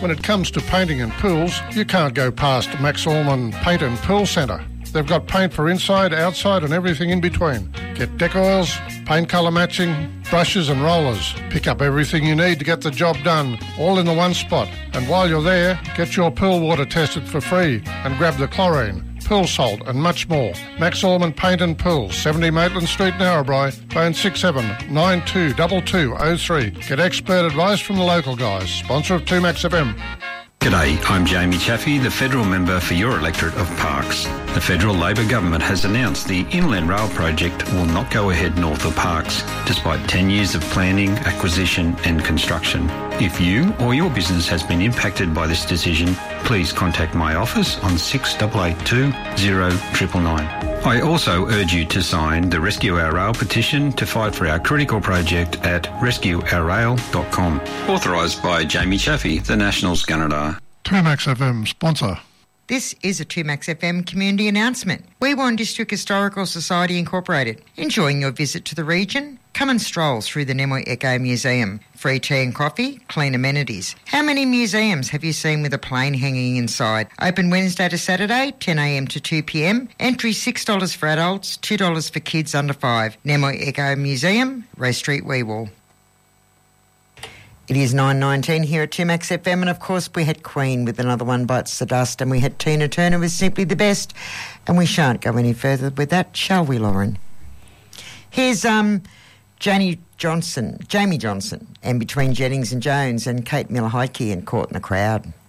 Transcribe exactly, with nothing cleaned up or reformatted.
When it comes to painting and pools, you can't go past Max Allman Paint and Pool Centre. They've got paint for inside, outside and everything in between. Get deck oils, paint colour matching, brushes and rollers. Pick up everything you need to get the job done, all in the one spot. And while you're there, get your pool water tested for free and grab the chlorine, pool salt and much more. Max Allman Paint and Pool, seventy Maitland Street, Narrabri. Phone six seven nine two two two oh three. Get expert advice from the local guys. Sponsor of two Max F M. G'day, I'm Jamie Chaffey, the federal member for your electorate of Parkes. The federal Labor government has announced the Inland Rail project will not go ahead north of Parkes, despite ten years of planning, acquisition and construction. If you or your business has been impacted by this decision, please contact my office on six eight eight two oh nine nine nine. I also urge you to sign the Rescue Our Rail petition to fight for our critical project at rescue our rail dot com. Authorised by Jamie Chaffey, the National Scanadar. two Max F M sponsor. This is a two Max F M community announcement. Weewon District Historical Society Incorporated. Enjoying your visit to the region? Come and stroll through the Nemoi Echo Museum. Free tea and coffee, clean amenities. How many museums have you seen with a plane hanging inside? Open Wednesday to Saturday, ten a m to two p m. Entry six dollars for adults, two dollars for kids under five. Nemoi Echo Museum, Ray Street, Weewall. It is nine nineteen here at two Max F M, and of course we had Queen with Another One Bites the Dust, and we had Tina Turner with Simply the Best, and we shan't go any further with that, shall we, Lauren? Here's um, Janie Johnson, Jamie Johnson, and Between Jennings and Jones, and Kate Miller-Heidke and Caught in the Crowd.